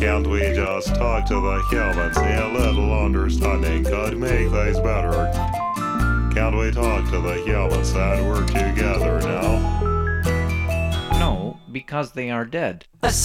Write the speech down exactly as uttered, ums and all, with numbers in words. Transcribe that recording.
Can't we just talk to the humans? A little understanding could make things better. Can't we talk to the humans and work together now? No, because they are dead.